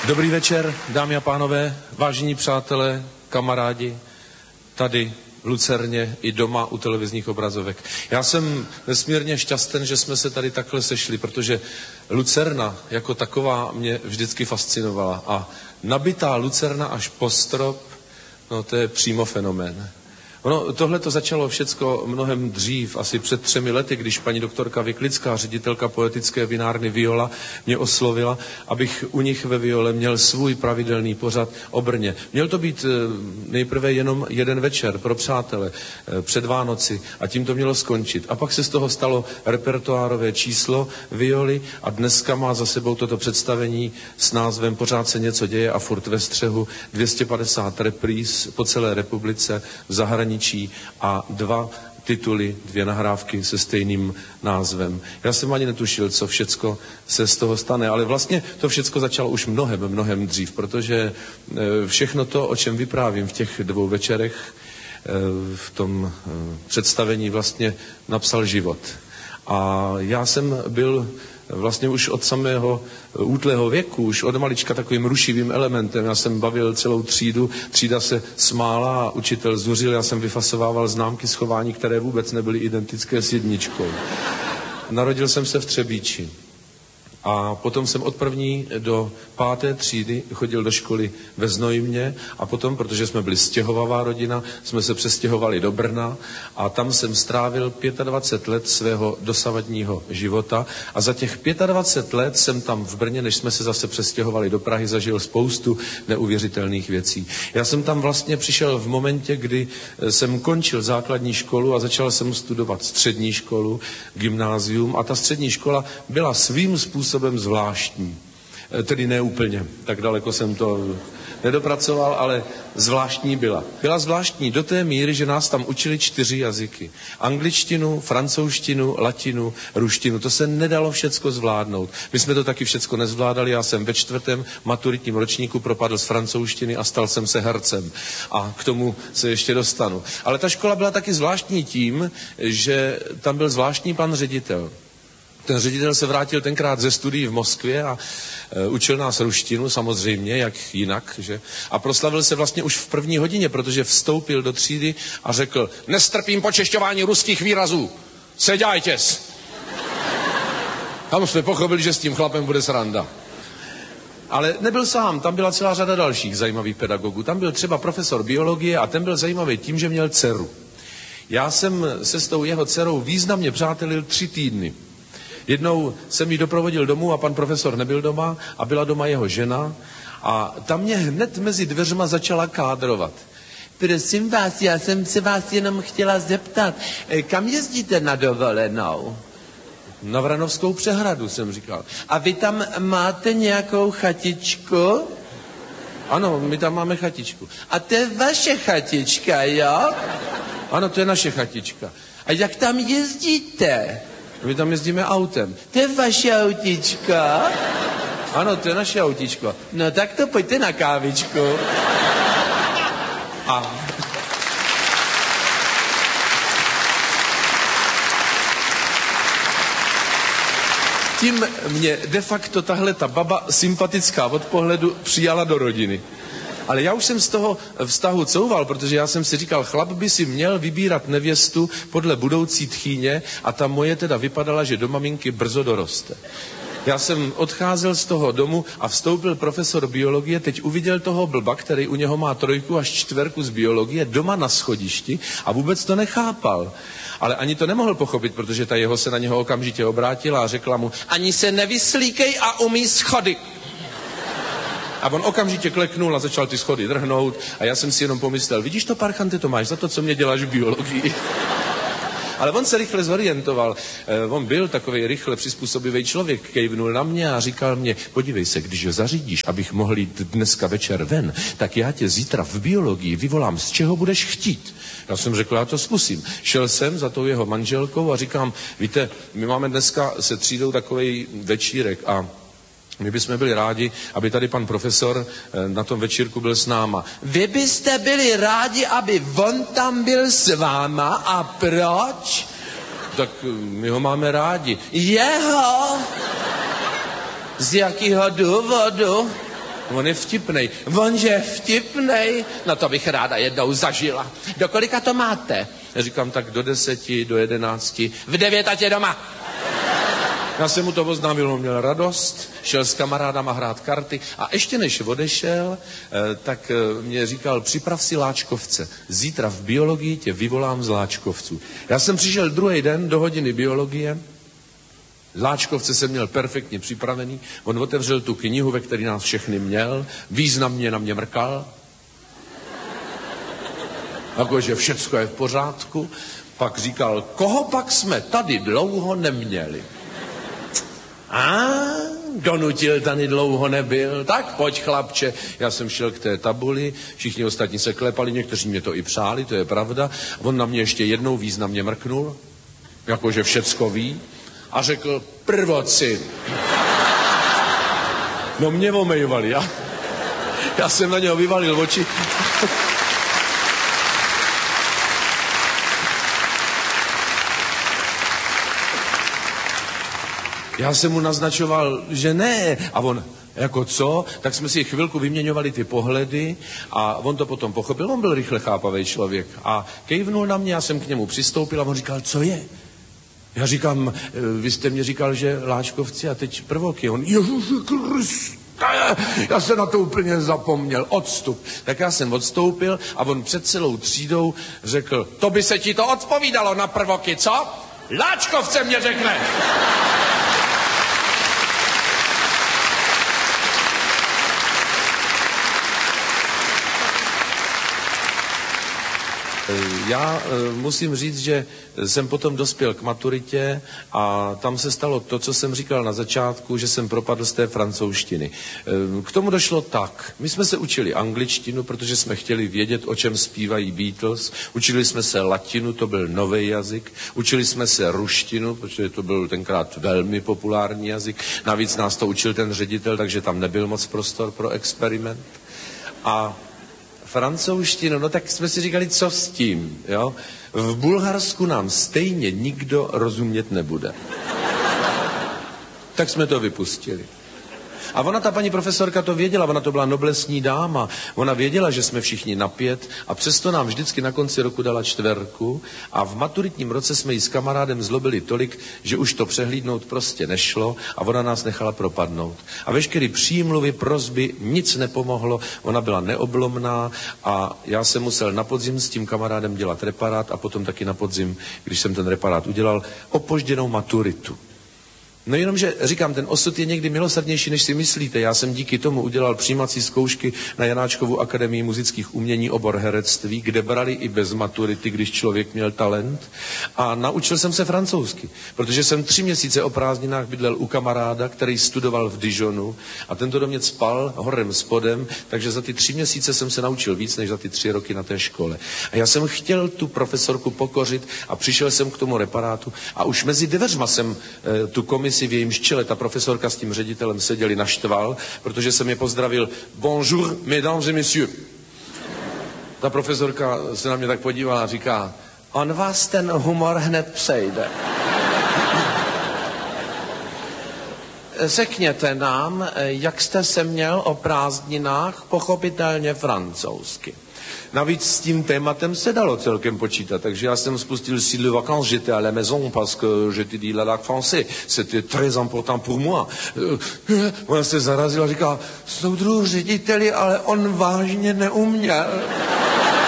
Dobrý večer, dámy a pánové, vážení přátelé, kamarádi, tady v Lucerně i doma u televizních obrazovek. Já jsem nesmírně šťasten, že jsme se tady takhle sešli, protože Lucerna jako taková mě vždycky fascinovala a nabitá Lucerna až po strop, no to je přímo fenomén. Tohle to začalo všecko mnohem dřív, asi před 3 lety, když paní doktorka Vyklická, ředitelka poetické vinárny Viola, mě oslovila, abych u nich ve Viole měl svůj pravidelný pořad o Brně. Měl to být nejprve jenom jeden večer pro přátele před Vánoci a tím to mělo skončit. A pak se z toho stalo repertoárové číslo Violy a dneska má za sebou toto představení s názvem Pořád se něco děje a furt ve střehu, 250 repríz po celé republice, v zahraničí a 2 tituly, 2 nahrávky se stejným názvem. Já jsem ani netušil, co všecko se z toho stane, ale vlastně to všecko začalo už mnohem dřív, protože všechno to, o čem vyprávím v těch 2 večerech, v tom představení vlastně napsal život. A já jsem byl vlastně už od samého útlého věku, už od malička takovým rušivým elementem. Já jsem bavil celou třídu, třída se smála a učitel zuřil, já jsem vyfasovával známky schování, které vůbec nebyly identické s 1. Narodil jsem se v Třebíči. A potom jsem od 1. do 5. třídy chodil do školy ve Znojmě a potom, protože jsme byli stěhovavá rodina, jsme se přestěhovali do Brna a tam jsem strávil 25 let svého dosavadního života a za těch 25 let jsem tam v Brně, než jsme se zase přestěhovali do Prahy, zažil spoustu neuvěřitelných věcí. Já jsem tam vlastně přišel v momentě, kdy jsem končil základní školu a začal jsem studovat střední školu, gymnázium a ta střední škola byla svým způsobem zvláštní. Tedy ne úplně, tak daleko jsem to nedopracoval, ale zvláštní byla. Byla zvláštní do té míry, že nás tam učili 4 jazyky. Angličtinu, francouzštinu, latinu, ruštinu. To se nedalo všecko zvládnout. My jsme to taky všecko nezvládali. Já jsem ve 4. maturitním ročníku propadl z francouzštiny a stal jsem se hercem. A k tomu se ještě dostanu. Ale ta škola byla taky zvláštní tím, že tam byl zvláštní pan ředitel. Ten ředitel se vrátil tenkrát ze studií v Moskvě a učil nás ruštinu, samozřejmě, jak jinak, že? A proslavil se vlastně už v 1. hodině, protože vstoupil do třídy a řekl: nestrpím počešťování ruských výrazů, seďajtěs. Tam jsme pochopili, že s tím chlapem bude sranda. Ale nebyl sám, tam byla celá řada dalších zajímavých pedagogů. Tam byl třeba profesor biologie a ten byl zajímavý tím, že měl dceru. Já jsem se s tou jeho dcerou významně přátelil 3 týdny. Jednou jsem ji doprovodil domů a pan profesor nebyl doma a byla doma jeho žena a tam mě hned mezi dveřma začala kádrovat. Prosím vás, já jsem se vás jenom chtěla zeptat, kam jezdíte na dovolenou? Na Vranovskou přehradu, jsem říkal. A vy tam máte nějakou chatičku? Ano, my tam máme chatičku. A to je vaše chatička, jo? Ano, to je naše chatička. A jak tam jezdíte? My tam jezdíme autem. To je vaše autíčko? Ano, to je naše autíčko. No tak to pojďte na kávičku. A... tím mě de facto tahle ta baba sympatická od pohledu přijala do rodiny. Ale já už jsem z toho vztahu couval, protože já jsem si říkal, chlap by si měl vybírat nevěstu podle budoucí tchýně a ta moje teda vypadala, že do maminky brzo doroste. Já jsem odcházel z toho domu a vstoupil profesor biologie, teď uviděl toho blba, který u něho má 3 až 4 z biologie doma na schodišti a vůbec to nechápal. Ale ani to nemohl pochopit, protože ta jeho se na něho okamžitě obrátila a řekla mu: ani se nevyslíkej a umí schody. A on okamžitě kleknul a začal ty schody drhnout a já jsem si jenom pomyslel, vidíš to, parchante, to máš za to, co mě děláš v biologii. Ale on se rychle zorientoval. On byl takovej rychle přizpůsobivý člověk, kejvnul na mě a říkal mě: podívej se, když ho zařídíš, abych mohl jít dneska večer ven, tak já tě zítra v biologii vyvolám, z čeho budeš chtít. Já jsem řekl, já to zkusím. Šel jsem za tou jeho manželkou a říkám: víte, my máme dneska se třídou takovej večírek a my bychom byli rádi, aby tady pan profesor na tom večírku byl s náma. Vy byste byli rádi, aby on tam byl s váma? A proč? Tak my ho máme rádi. Jeho? Z jakého důvodu? On je vtipnej. On je vtipnej? No to bych ráda jednou zažila. Do kolika to máte? Já říkám, tak do 10, do 11. V 9 ať je doma. Já jsem mu to oznámil, on měl radost, šel s kamarádama hrát karty a ještě než odešel, tak mě říkal, připrav si láčkovce. Zítra v biologii tě vyvolám z láčkovců. Já jsem přišel druhý den do hodiny biologie, láčkovce jsem měl perfektně připravený, on otevřel tu knihu, ve které nás všechny měl, významně na mě mrkal, jakože všecko je v pořádku, pak říkal, koho pak jsme tady dlouho neměli. Donutil, tady dlouho nebyl, tak pojď chlapče. Já jsem šel k té tabuli, všichni ostatní se klepali, někteří mě to i přáli, to je pravda. On na mě ještě jednou významně mrknul, jakože všecko ví, a řekl, prvoci. No mě omejovali, já jsem na něho vyvalil oči. Já jsem mu naznačoval, že ne. A on, jako co? Tak jsme si chvilku vyměňovali ty pohledy a on to potom pochopil. On byl rychle chápavý člověk. A kejvnul na mě, já jsem k němu přistoupil a on říkal, co je? Já říkám, vy jste mě říkal, že láčkovci a teď prvoky. On, Ježiši Kriste, já jsem na to úplně zapomněl, odstup. Tak já jsem odstoupil a on před celou třídou řekl, to by se ti to odpovídalo na prvoky, co? Láčkovce mě řekne. Já musím říct, že jsem potom dospěl k maturitě a tam se stalo to, co jsem říkal na začátku, že jsem propadl z té francouzštiny. K tomu došlo tak. My jsme se učili angličtinu, protože jsme chtěli vědět, o čem zpívají Beatles. Učili jsme se latinu, to byl nový jazyk. Učili jsme se ruštinu, protože to byl tenkrát velmi populární jazyk. Navíc nás to učil ten ředitel, takže tam nebyl moc prostor pro experiment. A francouzštinu, no tak jsme si říkali, co s tím, jo? V Bulharsku nám stejně nikdo rozumět nebude. Tak jsme to vypustili. A ona, ta paní profesorka, to věděla, ona to byla noblesní dáma, ona věděla, že jsme všichni na 5 a přesto nám vždycky na konci roku dala 4 a v maturitním roce jsme jí s kamarádem zlobili tolik, že už to přehlídnout prostě nešlo a ona nás nechala propadnout. A veškerý přímluvy, prosby, nic nepomohlo, ona byla neoblomná a já jsem musel na podzim s tím kamarádem dělat reparát a potom taky na podzim, když jsem ten reparát udělal, opožděnou maturitu. No jenomže, říkám, ten osud je někdy milosrdnější, než si myslíte. Já jsem díky tomu udělal přijímací zkoušky na Janáčkovu akademii muzických umění obor herectví, kde brali i bez maturity, když člověk měl talent. A naučil jsem se francouzsky, protože jsem 3 měsíce o prázdninách bydlel u kamaráda, který studoval v Dijonu a tento do mě spal horem spodem, takže za ty 3 měsíce jsem se naučil víc, než za ty 3 roky na té škole. A já jsem chtěl tu profesorku pokořit a přišel jsem k tomu reparátu a už mezi dveřma jsem tu komisi v jejímž čele ta profesorka s tím ředitelem seděli naštval, protože jsem je pozdravil bonjour, mesdames et messieurs. Ta profesorka se na mě tak podívala a říká, on vás ten humor hned přejde. Řekněte nám, jak jste se měl o prázdninách, pochopitelně francouzsky. Navíc s tím tématem se dalo celkem počítat, takže já jsem spustil si le vacances, j'étais à la maison parce que j'étais la langue français. C'était très important pour moi. Ona se zarazila a říká, soudruhu řediteli, ale on vážně neuměl.